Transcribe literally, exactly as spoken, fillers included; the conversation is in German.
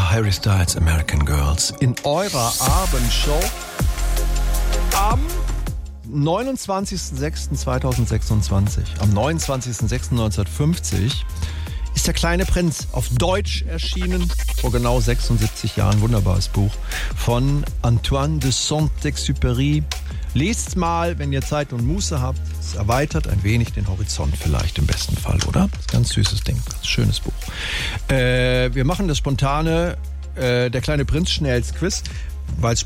Harry Styles, American Girls, in eurer Abendshow am neunundzwanzigsten sechsten zweitausendsechsundzwanzig. Am neunundzwanzigsten sechsten neunzehnhundertfünfzig ist der kleine Prinz auf Deutsch erschienen, vor genau sechsundsiebzig Jahren. Wunderbares Buch von Antoine de Saint-Exupéry. Lest's mal, wenn ihr Zeit und Muße habt. Es erweitert ein wenig den Horizont vielleicht im besten Fall, oder? Das ist ein ganz süßes Ding, ganz schönes Buch. Äh, wir machen das spontane, äh, der kleine Prinz Schnellsquiz, weil es